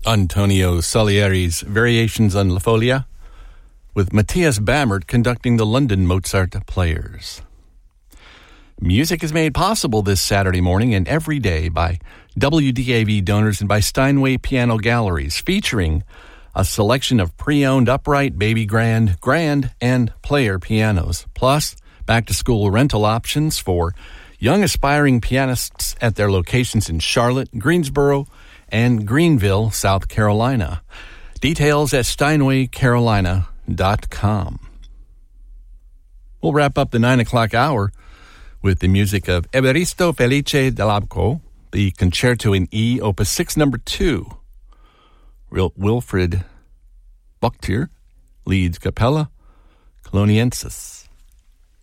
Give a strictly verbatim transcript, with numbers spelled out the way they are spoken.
Antonio Salieri's Variations on La Folia, with Matthias Bammert conducting the London Mozart Players. Music is made possible this Saturday morning and every day by W D A V donors and by Steinway Piano Galleries, featuring a selection of pre-owned upright, baby grand, grand, and player pianos, plus back-to-school rental options for young aspiring pianists at their locations in Charlotte, Greensboro, and Greenville, South Carolina. Details at steinway carolina dot com. We'll wrap up the nine o'clock hour with the music of Evaristo Felice Dell'Abco, the Concerto in E, Opus six, number two. Wil- Wilfred Buchtier leads Capella Coloniensis.